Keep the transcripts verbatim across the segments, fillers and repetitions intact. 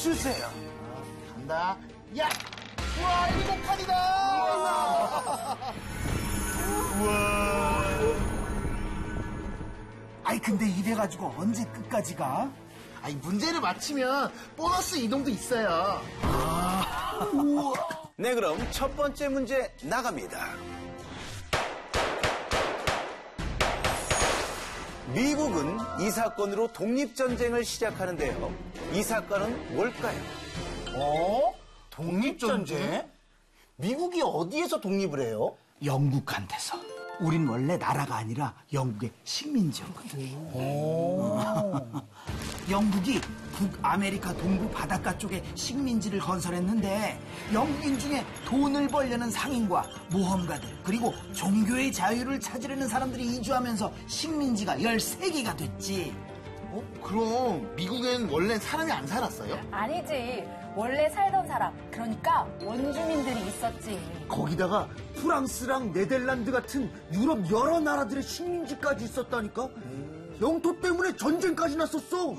주세요. 간다. 야! 우와, 일곱 칸이다! 우와. 아이, 근데 이래가지고 언제 끝까지 가? 아니, 문제를 맞히면 보너스 이동도 있어요. 아, 우와. 네, 그럼 첫 번째 문제 나갑니다. 미국은 이 사건으로 독립전쟁을 시작하는데요. 이 사건은 뭘까요? 어? 독립전쟁? 미국이 어디에서 독립을 해요? 영국한테서. 우린 원래 나라가 아니라 영국의 식민지였거든. 영국이 북아메리카 동부 바닷가 쪽에 식민지를 건설했는데 영국인 중에 돈을 벌려는 상인과 모험가들 그리고 종교의 자유를 찾으려는 사람들이 이주하면서 식민지가 열세 개가 됐지. 어? 그럼 미국엔 원래 사람이 안 살았어요? 아니지. 원래 살던 사람, 그러니까 원주민들이 있었지. 거기다가 프랑스랑 네덜란드 같은 유럽 여러 나라들의 식민지까지 있었다니까? 영토 때문에 전쟁까지 났었어.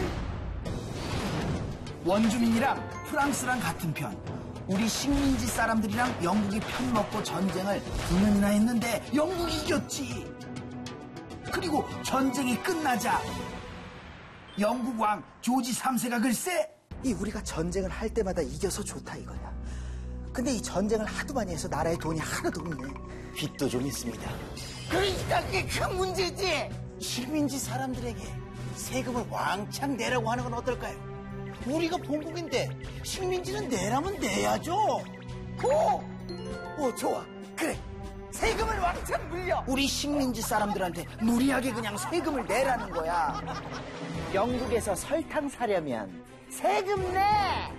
원주민이랑 프랑스랑 같은 편. 우리 식민지 사람들이랑 영국이 편 먹고 전쟁을 구 년이나 했는데 영국이 이겼지. 그리고 전쟁이 끝나자 영국 왕 조지 삼 세가 글쎄 이 우리가 전쟁을 할 때마다 이겨서 좋다 이거야. 근데 이 전쟁을 하도 많이 해서 나라에 돈이 하나도 없네. 빚도 좀 있습니다. 그러니까 그게 큰 문제지. 식민지 사람들에게 세금을 왕창 내라고 하는 건 어떨까요? 우리가 본국인데 식민지는 내라면 내야죠. 오! 오, 좋아. 그래. 세금을 왕창 물려. 우리 식민지 사람들한테 무리하게 그냥 세금을 내라는 거야. 영국에서 설탕 사려면 세금 내.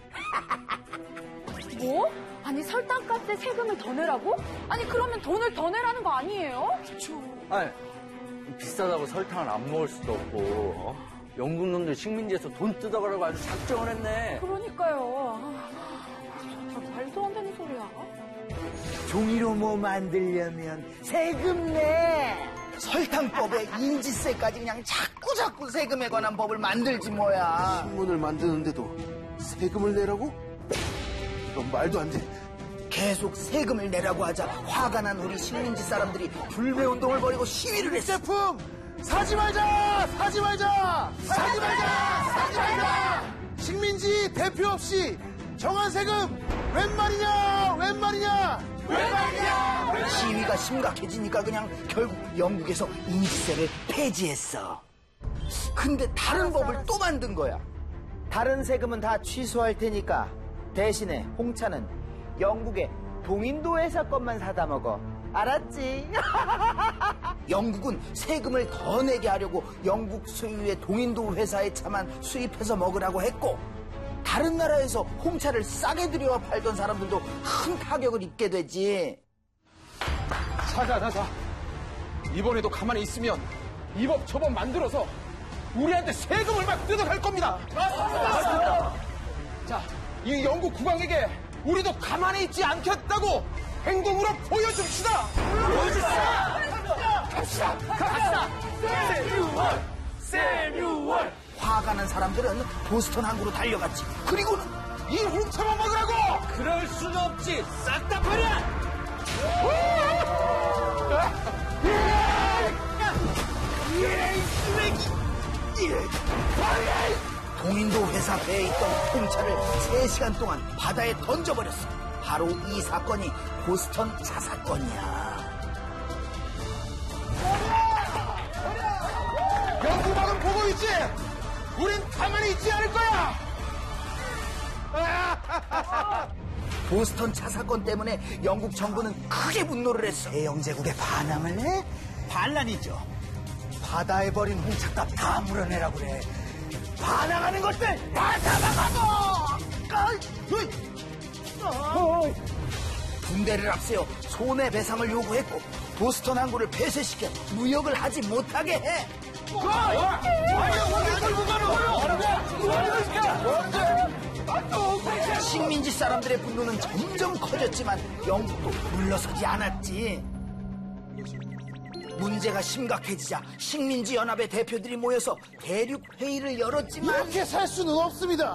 뭐? 아니 설탕값에 세금을 더 내라고? 아니 그러면 돈을 더 내라는 거 아니에요? 아니, 비싸다고 설탕을 안 먹을 수도 없고 어? 영국 놈들 식민지에서 돈 뜯어가라고 아주 작정을 했네. 그러니까요. 아, 말도 안 되는 소리야. 종이로 뭐 만들려면 세금 내. 설탕법에 인지세까지 그냥 자꾸 자꾸 세금에 관한 법을 만들지 뭐야. 신문을 만드는데도 세금을 내라고? 이건 말도 안 돼. 계속 세금을 내라고 하자 화가 난 우리 식민지 사람들이 불매운동을 벌이고 시위를 했어. 제품 사지 말자! 사지 말자! 사지 말자! 사지 말자! 식민지 대표 없이 정한 세금 웬 말이냐! 웬 말이냐! 웬 말이냐! 시위가 심각해지니까 그냥 결국 영국에서 인지세를 폐지했어. 근데 다른 법을 또 만든 거야. 다른 세금은 다 취소할 테니까 대신에 홍차는 영국의 동인도 회사 것만 사다 먹어. 알았지? 영국은 세금을 더 내게 하려고 영국 소유의 동인도 회사의 차만 수입해서 먹으라고 했고 다른 나라에서 홍차를 싸게 들여와 팔던 사람들도 큰 타격을 입게 되지. 자자, 자자. 이번에도 가만히 있으면 이 법 저 법 만들어서 우리한테 세금을 막 뜯어갈 겁니다. 맞습니다. 자, 이 영국 국왕에게 우리도 가만히 있지 않겠다고 행동으로 보여줍시다. 보여줍시다. 갑시다. 갑시다. 세뉴얼, 세뉴얼. 화가 난 사람들은 보스턴 항구로 달려갔지. 그리고는 이 홍차만 먹으라고. 그럴 수는 없지. 싹 다 버려. 동인도 회사 배에 있던 홍차를 세 시간 동안 바다에 던져버렸어. 바로 이 사건이 보스턴 차 사건이야. 영국왕은 보고 있지. 우린 가만히 있지 않을 거야. 보스턴 차 사건 때문에 영국 정부는 크게 분노를 했어. 대영제국에 반항을 해? 반란이죠. 바다에 버린 홍차값 다 물어내라고 그래. 반항하는 것들 다 잡아가고! 군대를 앞세워 손해배상을 요구했고 보스턴 항구를 폐쇄시켜 무역을 하지 못하게 해. 식민지 사람들의 분노는 점점 커졌지만 영국도 물러서지 않았지. 문제가 심각해지자 식민지 연합의 대표들이 모여서 대륙 회의를 열었지만 이렇게 살 수는 없습니다.